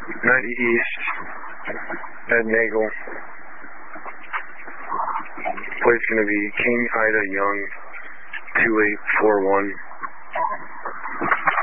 90 East, Ed Nagel. Play's going to be King Ida Young, 2841.